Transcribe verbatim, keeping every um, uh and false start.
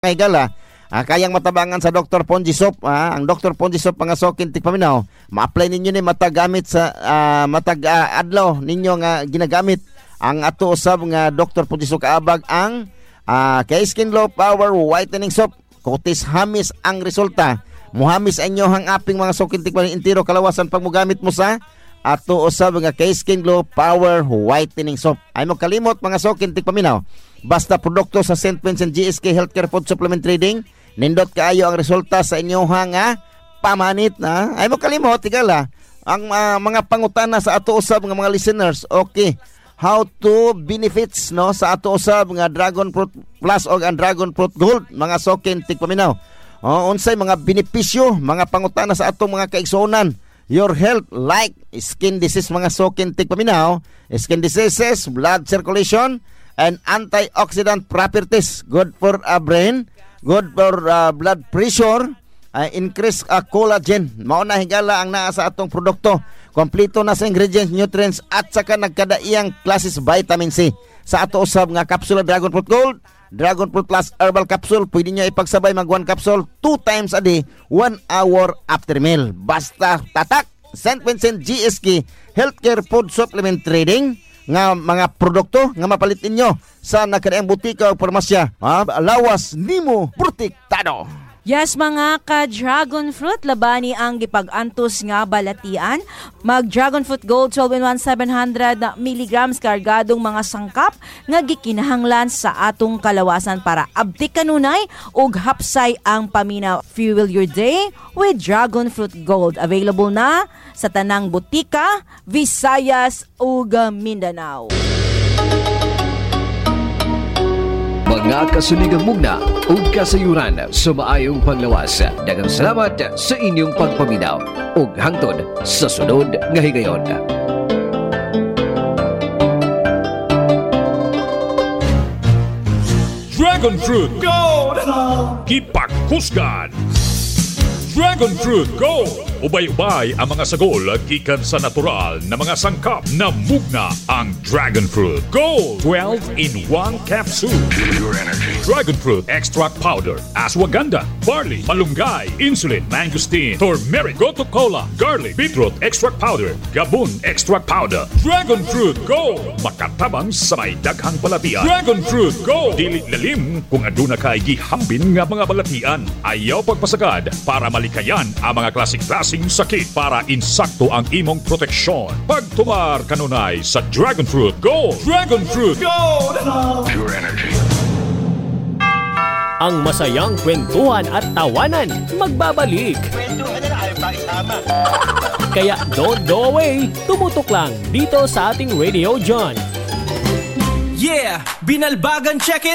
Higala, ah, kayang matabangan sa Doctor Ponzi Soap. Ah, ang Doctor Ponzi Soap mga sokin tikpaminaw, ma-apply ninyo ni matagamit sa ah, matag ah, adlaw ninyo nga ginagamit ang ato usab nga Doctor Ponzi Soap kaabag ang ah, kay Skin Glow Power Whitening Soap. Kutis hamis ang resulta. Muhamis inyo hang aping mga sokin tikpaminaw intiro kalawasan pag mogamit mo sa ato usab nga kay Skin Glow Power Whitening Soap. Ay mo kalimot mga sokin tikpaminaw. Basta produkto sa Saint Vincent G S K Healthcare Food Supplement Trading, nindot kaayo ang resulta sa inyo nga pamanit na. Ay mo kalimot, tigala, ang uh, mga pangutana sa ato usab nga mga listeners. Okay, how to benefits no sa ato usab nga Dragon Fruit Plus o ang Dragon Fruit Gold, mga sokin tigpaminaw. O, unsay mga benepisyo, mga pangutana sa atong mga kaigsuonan. Your health like skin disease, mga sokin tigpaminaw, skin diseases, blood circulation, and antioxidant properties, good for a uh, brain, good for uh, blood pressure, uh, increase uh, collagen. Mao na higala ang naa sa atong produkto. Kompleto na sa ingredients, nutrients at saka nagkadaiyang klases vitamin C. Sa ato usab nga kapsula Dragon Fruit Gold, Dragon Fruit Plus Herbal Capsule, pwede nyo ipagsabay mag one capsule two times a day, one hour after meal. Basta tatak, Saint Vincent G S K Healthcare Food Supplement Trading nga mga produkto nga mapalit ninyo sa nakadaang butika o parmasya. Ha? Lawas nimo protektado. Yes, mga ka-Dragon Fruit, labani ang gipag-antos nga balatian. Mag-Dragon Fruit Gold twelve in one seven hundred milligrams kargadong mga sangkap nga gikinahanglan sa atong kalawasan para abti kanunay ug hapsay ang paminaw. Fuel your day with Dragon Fruit Gold. Available na sa tanang butika, Visayas ug Mindanao. Mga kasuligang mugna o kasayuran sa maayong panglawas. Daghang salamat sa inyong pagpaminaw o hangtod sa sunod nga higayon. Dragon Fruit Gold! Kipagkusgan! Dragon Fruit Gold! Ubay-ubay ang mga sagol gikan sa natural na mga sangkap na mugna ang Dragon Fruit Gold twelve in one capsule. Pure energy. Dragon Fruit Extract Powder, Ashwagandha, Barley, Malunggay, Insulin, Mangosteen, Turmeric, Gotu Kola, Garlic, Beetroot Extract Powder, Gabon Extract Powder. Dragon Fruit Gold, makatabang sa may daghang balatian. Dragon Fruit Gold, dili lalim kung aduna kay gihambin nga mga balatian. Ayaw pagpasagad para malikayan ang mga klasik-klasik sakit para insakto ang imong proteksyon. Pagtumar kanunay sa Dragon Fruit Gold. Dragon Fruit Gold! Pure energy. Ang masayang kwentuhan at tawanan magbabalik. Kwentuhan na ayaw pa isama. Kaya don't go away. Tumutok lang dito sa ating Radio John. Yeah! Binalbagan check it!